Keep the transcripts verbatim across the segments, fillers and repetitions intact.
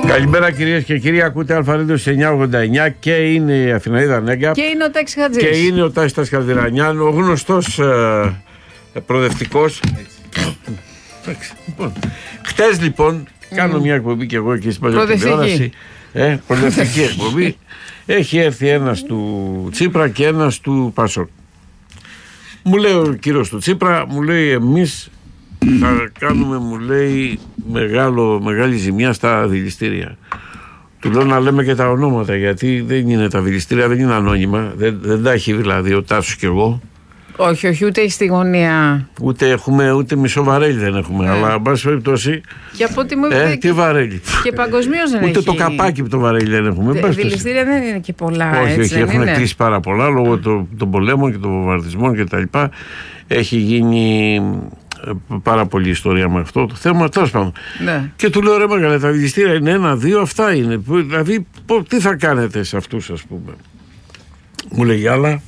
Καλημέρα κυρίες και κύριοι, ακούτε Αλφα-Radio εννιακόσια ογδόντα εννιά και είναι η Αθηναίδα Νέγκα και είναι ο Τάκης Χατζής και είναι ο Τάκης Καλδυρανιάν, ο γνωστός ε, προοδευτικός. Λοιπόν, χτες λοιπόν mm. κάνω μια εκπομπή και εγώ εκεί στην παλιοτηλεόραση, ε, προοδευτική εκπομπή. Έχει έρθει ένας του Τσίπρα και ένας του Πασόκ. Μου λέει ο κύριος του Τσίπρα, μου λέει εμείς θα κάνουμε, μου λέει, μεγάλο, μεγάλη ζημιά στα δηληστήρια. Του λέω να λέμε και τα ονόματα, γιατί δεν είναι τα δηληστήρια, δεν είναι ανώνυμα, δεν, δεν τα έχει δηλαδή ο Τάσος και εγώ. Όχι, όχι, ούτε έχει στη γωνία. Ούτε έχουμε, ούτε μισό βαρέλι δεν έχουμε. Ναι. Αλλά, εν πάση περιπτώσει. Και από ό,τι μου είπατε. Ε, τι βαρέλι. Και παγκοσμίως δεν ούτε έχει. Ούτε το καπάκι από το βαρέλι δεν έχουμε. Τα δηληστήρια δεν είναι και πολλά. Όχι, έτσι, όχι, έχουν είναι. κλείσει πάρα πολλά λόγω των το πολέμων και των βομβαρδισμών κτλ. Έχει γίνει πάρα πολλή ιστορία με αυτό το θέμα. Τέλος πάντων. Ναι. Και του λέω ρε μεγάλε, τα δηληστήρια είναι ένα, δύο, αυτά είναι. Δηλαδή, τι θα κάνετε σε αυτούς, ας πούμε. Μου λέει άλλα.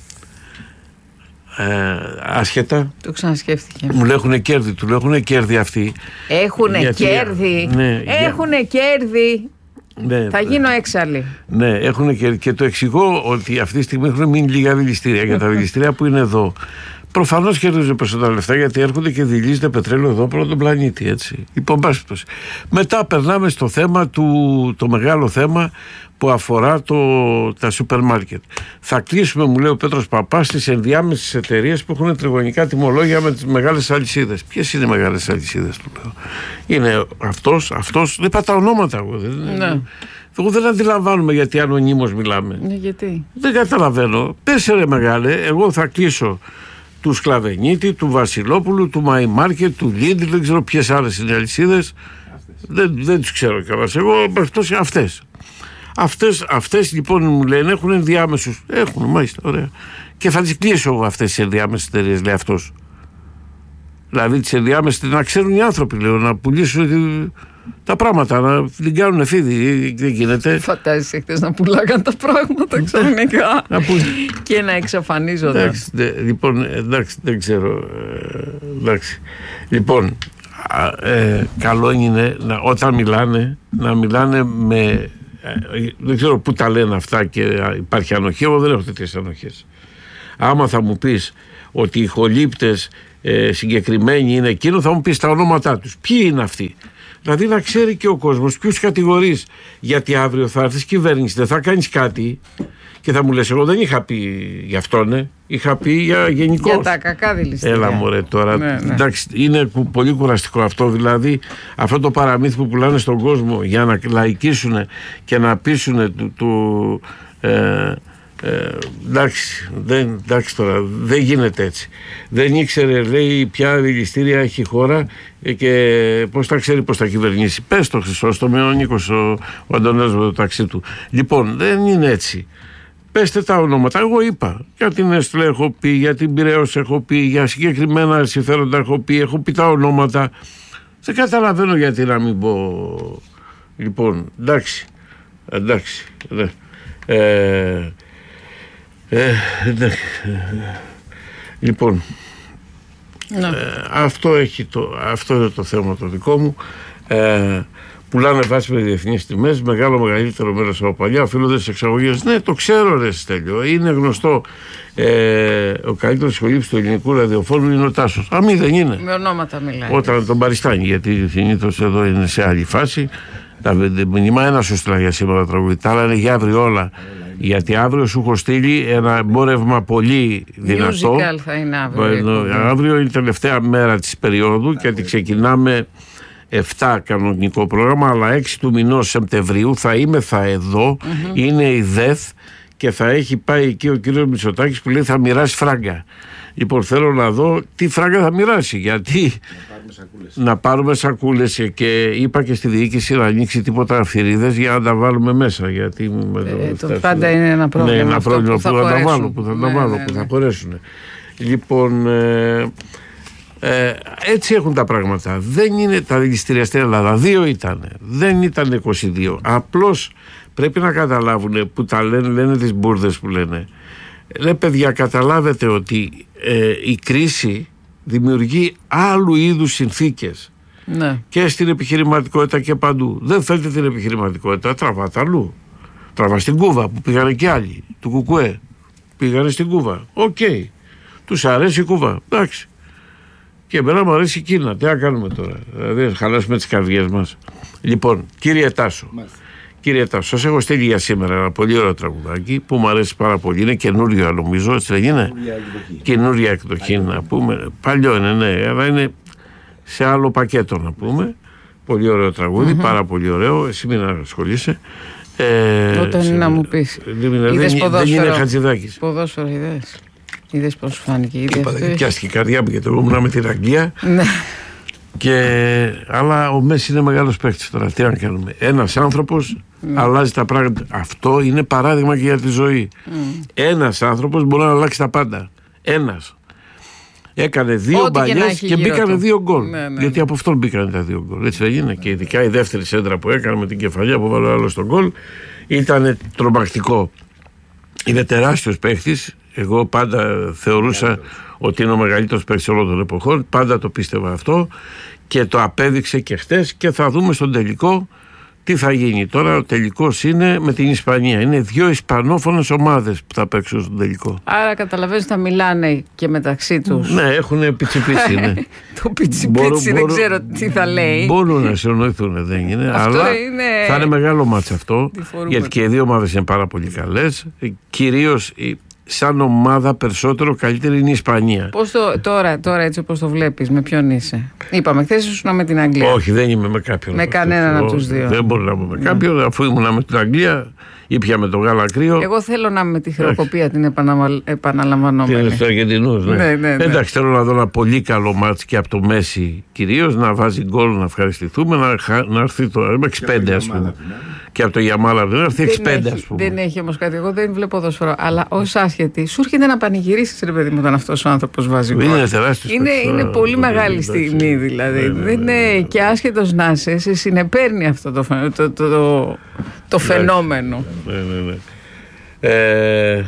Ε, άσχετα. Το ξανασκέφτηκε. Μου λέει έχουν κέρδη. Του λέω έχουν κέρδη αυτοί. Έχουν κέρδη. Ναι, έχουν για... κέρδη. Ναι, θα γίνω έξαλλη. Ναι, έχουν κέρδη. Και το εξηγώ ότι αυτή τη στιγμή έχουν μείνει λίγα δηληστήρια. Για τα δηληστήρια που είναι εδώ. Προφανώς κερδίζουν περισσότερα λεφτά γιατί έρχονται και δηλίζεται πετρέλαιο εδώ από τον πλανήτη. Έτσι. Λοιπόν, μετά περνάμε στο θέμα του, το μεγάλο θέμα που αφορά το, τα σούπερ μάρκετ. Θα κλείσουμε, μου λέει ο Πέτρος Παπάς, στις ενδιάμεσες εταιρείες που έχουν τριγωνικά τιμολόγια με τις μεγάλες αλυσίδες. Ποιες είναι οι μεγάλες αλυσίδες, του λέω. Είναι αυτός, αυτός, δεν είπα τα ονόματα εγώ. Δεν, ναι. Εγώ δεν αντιλαμβάνομαι γιατί ανωνύμως μιλάμε. Ναι, γιατί. Δεν καταλαβαίνω. Πες ρε μεγάλε, εγώ θα κλείσω του Σκλαβενίτη, του Βασιλόπουλου, του My Market, του Lidl, δεν ξέρω ποιες άλλες είναι αλυσίδες. Δεν, δεν τους ξέρω κιόλας. Εγώ αυτές, αυτές. Αυτές, αυτές λοιπόν μου λένε έχουν ενδιάμεσους. Έχουν, μάλιστα, ωραία. Και θα τις κλείσω εγώ αυτές τις ενδιάμεσες εταιρείες, λέει αυτός. Δηλαδή τις ενδιάμεσες, να ξέρουν οι άνθρωποι, λέω, να πουλήσουν τα πράγματα, να την κάνουν φίδι, δεν γίνεται. Φαντάζεσαι χτες να πουλάγαν τα πράγματα ξαφνικά και να εξαφανίζονται. Εντάξει, δε, λοιπόν, εντάξει, δεν ξέρω. Εντάξει. Λοιπόν, ε, καλό είναι να, όταν μιλάνε, να μιλάνε με. Δεν ξέρω πού τα λένε αυτά και υπάρχει ανοχή. Εγώ δεν έχω τέτοιες ανοχές. Άμα θα μου πεις ότι οι χολύπτες ε, συγκεκριμένοι είναι εκείνο, θα μου πεις τα ονόματά τους. Ποιοι είναι αυτοί. Δηλαδή να ξέρει και ο κόσμος ποιους κατηγορείς. Γιατί αύριο θα έρθεις κυβέρνηση, δεν θα κάνεις κάτι και θα μου λες εγώ δεν είχα πει γι' αυτό, ναι. Είχα πει για γενικώς. Για τα κακά δηληστήρια. Έλα μωρέ τώρα. Ναι, ναι. Εντάξει, είναι πολύ κουραστικό αυτό. Δηλαδή αυτό το παραμύθι που πουλάνε στον κόσμο για να λαϊκίσουν και να πείσουν του... του ε, Ε, εντάξει, δεν, εντάξει τώρα, δεν γίνεται έτσι. Δεν ήξερε, λέει, ποια δηληστήρια έχει η χώρα και πώς θα ξέρει πώς θα κυβερνήσει. Πες το Χρυσόστομο, ο Νίκος, ο, ο Αντωνέλος με το ταξί του. Λοιπόν, δεν είναι έτσι. Πέστε τα ονόματα. Εγώ είπα. Για την Εστλέ έχω πει, για την Πειραιώς έχω πει, για συγκεκριμένα συμφέροντα έχω πει, έχω πει τα ονόματα. Δεν καταλαβαίνω γιατί να μην πω. Λοιπόν, εντάξει. Εντάξει. Ναι. Ε, Ε, ναι. Λοιπόν, ναι. ε, αυτό, έχει το, αυτό είναι το θέμα το δικό μου. Ε, πουλάνε βάση με διεθνείς τιμές, μεγάλο μεγαλύτερο μέρος από παλιά, οφείλονται στις εξαγωγές. Ναι, το ξέρω ρε Στέλιο, είναι γνωστό. Ε, ο καλύτερος σχολήπης του ελληνικού ραδιοφώνου είναι ο Τάσος. Α, μη δεν είναι. Με ονόματα μιλάει. Όταν τον παριστάνει, γιατί συνήθως εδώ είναι σε άλλη φάση. Τα μηνύμα ένα σου στείλα για σήμερα τραγούδι, τα άλλα είναι για αύριο όλα. Γιατί αύριο σου έχω στείλει ένα εμπόρευμα πολύ δυνατό. Musical θα είναι αύριο. Αύριο είναι η τελευταία μέρα της περίοδου γιατί ξεκινάμε εφτά κανονικό πρόγραμμα, αλλά έξι του μηνός Σεπτεμβρίου θα είμαι θα εδώ, mm-hmm. είναι η ΔΕΘ και θα έχει πάει εκεί ο κύριος Μητσοτάκης που λέει θα μοιράσει φράγκα. Λοιπόν, θέλω να δω τι φράγκα θα μοιράσει, γιατί να πάρουμε σακούλες και είπα και στη διοίκηση να ανοίξει τίποτα αφηρίδες για να τα βάλουμε μέσα. Γιατί ε, το πάντα είναι ένα πρόβλημα. Ναι, ένα αυτό πρόβλημα που, που θα, θα τα βάλω, που θα ναι, τα βάλω, ναι, ναι. που θα χωρέσουν. Λοιπόν, ε, ε, έτσι έχουν τα πράγματα. Δεν είναι τα δηληστήρια στην Ελλάδα. Δύο ήταν. Δεν ήταν είκοσι δύο. Απλώς πρέπει να καταλάβουν που τα λένε, λένε τις μπουρδες που λένε. Λέει παιδιά, καταλάβετε ότι ε, η κρίση δημιουργεί άλλου είδους συνθήκες. Mm. Ναι. Και στην επιχειρηματικότητα και παντού. Δεν θέλετε την επιχειρηματικότητα, τραβάτε αλλού. Τραβά στην Κούβα που πήγανε και άλλοι, του Κουκουέ. Πήγανε στην Κούβα. Οκ. Okay. Τους αρέσει η Κούβα. Εντάξει. Και εμένα μου αρέσει η Κίνα. Τι να κάνουμε τώρα. Δηλαδή, χαλάσουμε τις καρδιές μας. Λοιπόν, κύριε Τάσο. Μάλιστα. Κύριε Τάσο, σας έχω στείλει για σήμερα ένα πολύ ωραίο τραγουδάκι που μου αρέσει πάρα πολύ. Είναι καινούριο, νομίζω, έτσι δεν είναι. Καινούρια εκδοχή, να πούμε. Παλιό είναι, ναι, αλλά είναι σε άλλο πακέτο, να πούμε. Πολύ ωραίο τραγούδι, mm-hmm. πάρα πολύ ωραίο. Εσύ μην ασχολείσαι. Ε, Όταν σε... να μου πεις. Δεν, δεν είναι Χατζηδάκης. Ποδόσφαιρο είδες. Είδες πώς σου φάνηκε. Είπα, δεν πιάστηκε η καρδιά μου γιατί εγώ ήμουν με την Αγγλία. Ναι. Και... Αλλά ο Μέση είναι μεγάλος παίκτης τώρα. Τι να κάνουμε. Ένας άνθρωπος mm. αλλάζει τα πράγματα. Αυτό είναι παράδειγμα και για τη ζωή. Mm. Ένας άνθρωπος μπορεί να αλλάξει τα πάντα. Ένας. Έκανε δύο μπαλιές και, και μπήκανε δύο γκολ. Ναι, ναι. Γιατί από αυτόν μπήκανε τα δύο γκολ. Έτσι έγινε. Και ειδικά η δεύτερη σέντρα που έκανε με την κεφαλιά που βάλε ο άλλος τον γκολ ήταν τρομακτικό. Είναι τεράστιος παίκτης. Εγώ πάντα θεωρούσα ότι είναι ο μεγαλύτερος παίκτης όλων των εποχών. Πάντα το πίστευα αυτό και το απέδειξε και χτες και θα δούμε στον τελικό τι θα γίνει. Τώρα ο τελικός είναι με την Ισπανία. Είναι δύο ισπανόφωνες ομάδες που θα παίξουν στον τελικό. Άρα καταλαβαίνεις θα μιλάνε και μεταξύ τους. Ναι, έχουν πιτσιπίτσι. Ναι. Το πιτσιπίτσι δεν ξέρω τι θα λέει. Μπορούν να συνοηθούν, δεν είναι. Αυτό αλλά είναι... θα είναι μεγάλο μάτς αυτό. Γιατί και οι δύο ομάδες είναι πάρα πολύ καλές. Κυρίως σαν ομάδα περισσότερο καλύτερη είναι η Ισπανία. Πώς το, τώρα, τώρα έτσι όπως το βλέπεις, με ποιον είσαι? Είπαμε χθες ήσουν με την Αγγλία. Όχι, δεν είμαι με κάποιον. Με κανέναν από τους δύο. Δεν μπορώ να είμαι με κάποιον, ναι. Αφού ήμουν με την Αγγλία ήπια με το γάλα κρύο. Εγώ θέλω να είμαι με τη χρεοκοπία την επαναλαμβα... επαναλαμβανόμενη. Την Αργεντινούς, ναι. Ναι, ναι, ναι. Εντάξει, θέλω να δω ένα πολύ καλό μάτς και από το Μέση κυρίως, να βάζει γκολ, να ευχαριστηθούμε, να, να έρθει το έξι πέντε ας πούμε. Και από το Γιαμάλα δεν έρθει έξι πέντε ας πούμε. Δεν έχει όμως κάτι, εγώ δεν βλέπω ποδόσφαιρο, αλλά ως άσχετη, σου έρχεται να πανηγυρίσεις ρε παιδί μου όταν αυτός ο άνθρωπος βάζει γκολ. Είναι τεράστιος. Είναι, είναι πολύ μεγάλη στιγμή δηλαδή. Δεν είναι και άσχετος να είσαι, σε συνεπέρνει αυτό το, το, το, το, το φαινόμενο. Ναι, ναι, ναι. Ε,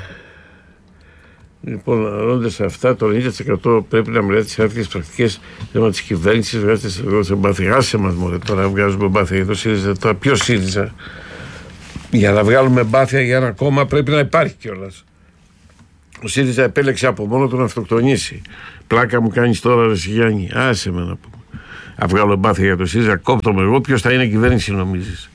λοιπόν, αναρώντας αυτά, το ενενήντα τοις εκατό πρέπει να μιλάει τις άφηγες πρακτικές θέμα της κυβέρνησης. Βγάζετε σε μπάθη. Άσε μας μωρέ τώρα, βγάζουμε μπάθη για το ΣΥΡΙΖΑ. Τώρα ποιο ΣΥΡΙΖΑ? Για να βγάλουμε μπάθια για ένα κόμμα πρέπει να υπάρχει κιόλας. Ο ΣΥΡΙΖΑ επέλεξε από μόνο του να αυτοκτονήσει. Πλάκα μου κάνεις τώρα, ρε Σιγιάννη. Άσε με να πούμε. Να βγάλω μπάθια για το ΣΥΡΙΖΑ, κόπτω με εγώ. Ποιος θα είναι κυβέρνηση, νομίζεις?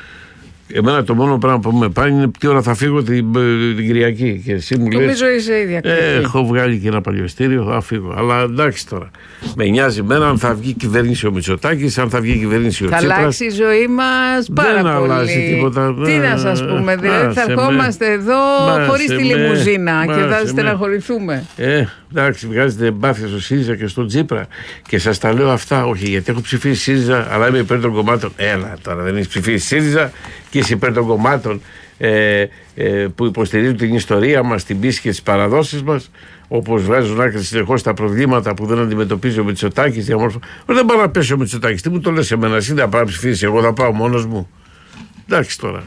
Εμένα το μόνο πράγμα που με πάει είναι τι ώρα θα φύγω την, την Κυριακή. Και εσύ μου λες, νομίζω είσαι ίδια. Ε, έχω βγάλει και ένα παλιοστήριο, θα φύγω. Αλλά εντάξει τώρα. Με νοιάζει εμένα αν θα βγει κυβέρνηση ο Μητσοτάκης, αν θα βγει κυβέρνηση ο θα Τσίπρας. Θα αλλάξει η ζωή μας πάρα δεν πολύ. Δεν αλλάζει τίποτα. Τι να σας πούμε, δηλαδή θα ερχόμαστε εδώ χωρίς τη λιμουζίνα με, και θα στεναχωρηθούμε. Ε, εντάξει, βγάζετε μπάθια στο ΣΥΡΙΖΑ και στο Τσίπρα και σας τα λέω αυτά. Όχι, γιατί έχω ψηφίσει ΣΥΡΙΖΑ, αλλά είμαι υπέρ των κομμάτων. Έλα τώρα, δεν έχει ψηφίσει ΣΥΡΙΖΑ και είσαι υπέρ των κομμάτων ε, ε, που υποστηρίζουν την ιστορία μας, την πίστη και τις παραδόσεις μας, όπως βγάζουν άκρη συνεχώς τα προβλήματα που δεν αντιμετωπίζει ο Μητσοτάκης. Διαμόρφω... Δεν πάω να πέσει ο Μητσοτάκης. Τι μου το λες εμένα, εσύ δεν πάω να ψηφίσει, εγώ θα πάω μόνος μου. Εντάξει τώρα.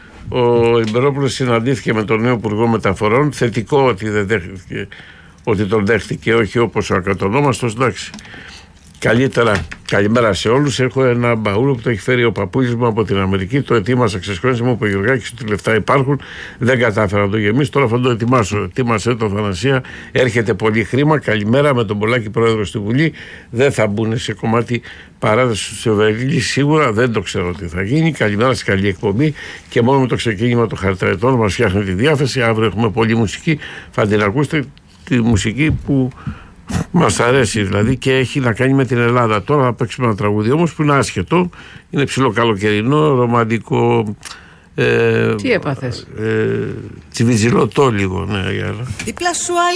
Ο Ιμπερόπουλος συναντήθηκε με τον νέο Υπουργό Μεταφορών. Θετικό ότι, δεν δέχτηκε, ότι τον δέχτηκε, όχι όπως ο ακατονόμαστος. Εντάξει. Καλύτερα, καλημέρα σε όλους. Έχω ένα μπαούλο που το έχει φέρει ο παππούλης μου από την Αμερική. Το ετοίμασα, ξεσχόνισε μου από Γιουργάκης ότι λεφτά υπάρχουν. Δεν κατάφερα να το γεμίσω. Τώρα θα το ετοιμάσω. Ετοίμασε το Θανασία. Έρχεται πολύ χρήμα. Καλημέρα με τον Πολάκη πρόεδρο στη Βουλή. Δεν θα μπουν σε κομμάτι παράδοση του Σεβερίλη. Σίγουρα δεν το ξέρω τι θα γίνει. Καλημέρα σε καλή εκπομπή. Και μόνο με το ξεκίνημα των χαρταετών μας φτιάχνει τη διάθεση. Αύριο έχουμε πολλή μουσική. Θα την ακούσετε τη μουσική που μας αρέσει δηλαδή και έχει να κάνει με την Ελλάδα. Τώρα θα παίξουμε ένα τραγούδι όμως που είναι άσχετο. Είναι ψιλοκαλοκαιρινό, ρομαντικό. Ε, Τι έπαθες? Ε, τσιβιτζιλωτό λίγο. Ναι,